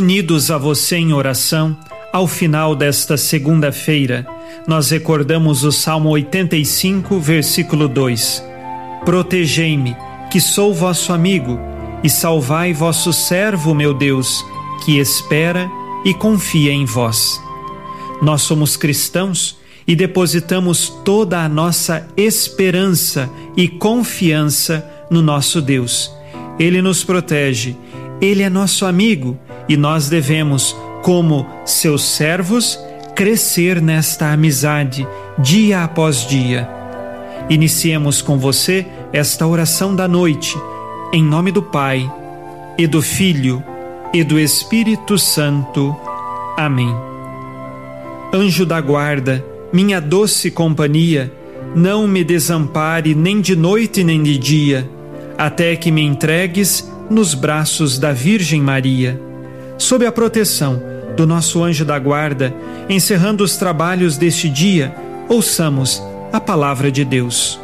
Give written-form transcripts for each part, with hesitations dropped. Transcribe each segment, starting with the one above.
Unidos a você em oração, ao final desta segunda-feira, nós recordamos o Salmo 85, versículo 2. Protegei-me, que sou vosso amigo, e salvai vosso servo, meu Deus, que espera e confia em vós. Nós somos cristãos e depositamos toda a nossa esperança e confiança no nosso Deus. Ele nos protege, Ele é nosso amigo e nós devemos, como seus servos, crescer nesta amizade dia após dia. Iniciemos com você esta oração da noite, em nome do Pai, e do Filho, e do Espírito Santo. Amém. Anjo da guarda, minha doce companhia, não me desampare nem de noite nem de dia, até que me entregues nos braços da Virgem Maria. Sob a proteção do nosso anjo da guarda, encerrando os trabalhos deste dia, ouçamos a palavra de Deus.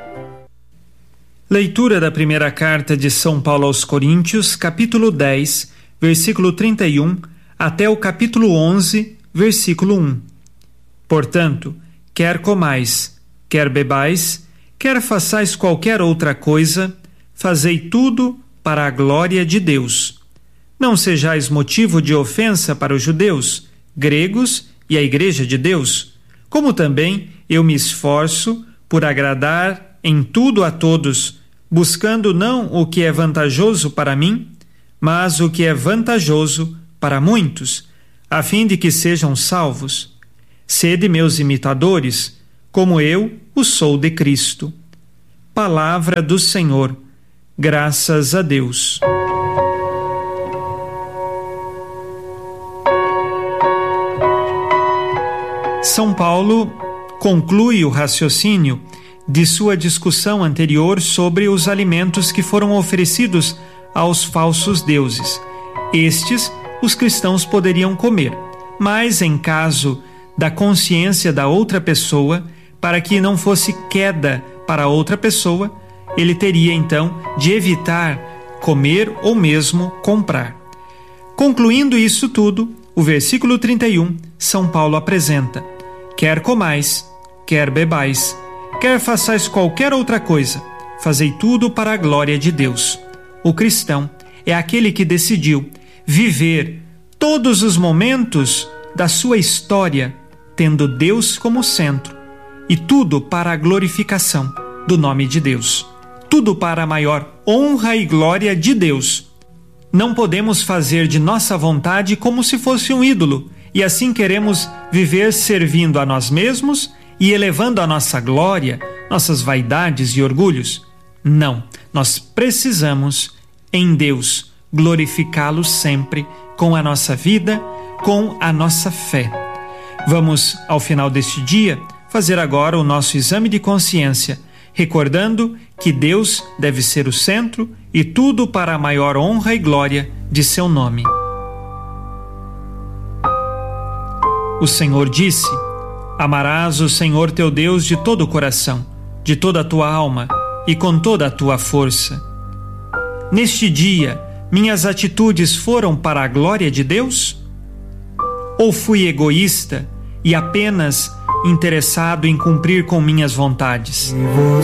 Leitura da primeira carta de São Paulo aos Coríntios, capítulo 10, versículo 31, até o capítulo 11, versículo 1. Portanto, quer comais, quer bebais, quer façais qualquer outra coisa, fazei tudo para a glória de Deus. Não sejais motivo de ofensa para os judeus, gregos e a Igreja de Deus, como também eu me esforço por agradar em tudo a todos, buscando não o que é vantajoso para mim, mas o que é vantajoso para muitos, a fim de que sejam salvos. Sede meus imitadores, como eu o sou de Cristo. Palavra do Senhor. Graças a Deus. São Paulo conclui o raciocínio de sua discussão anterior sobre os alimentos que foram oferecidos aos falsos deuses. Estes os cristãos poderiam comer, mas em caso da consciência da outra pessoa, para que não fosse queda para outra pessoa, ele teria então de evitar comer ou mesmo comprar. Concluindo isso tudo, o versículo 31, São Paulo apresenta: quer comais, quer bebais, quer façais qualquer outra coisa, fazei tudo para a glória de Deus. O cristão é aquele que decidiu viver todos os momentos da sua história tendo Deus como centro, e tudo para a glorificação do nome de Deus. Tudo para a maior honra e glória de Deus. Não podemos fazer de nossa vontade como se fosse um ídolo, e assim queremos viver servindo a nós mesmos e elevando a nossa glória, nossas vaidades e orgulhos. Não, nós precisamos, em Deus, glorificá-lo sempre com a nossa vida, com a nossa fé. Vamos, ao final deste dia, fazer agora o nosso exame de consciência, recordando que Deus deve ser o centro e tudo para a maior honra e glória de seu nome. O Senhor disse: amarás o Senhor teu Deus de todo o coração, de toda a tua alma e com toda a tua força. Neste dia, minhas atitudes foram para a glória de Deus? Ou fui egoísta e apenas interessado em cumprir com minhas vontades?